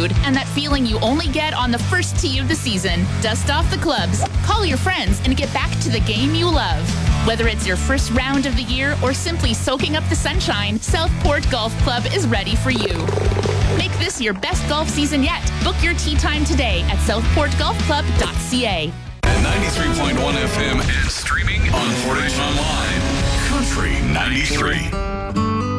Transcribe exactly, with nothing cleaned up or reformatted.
mood and that feeling you only get on the first tee of the season. Dust off the clubs, call your friends, and get back to the game you love. Whether it's your first round of the year or simply soaking up the sunshine, Southport Golf Club is ready for you. Make this your best golf season yet. Book your tee time today at southport golf club dot c a. At ninety-three point one F M and streaming on Portage Online. Country ninety-three.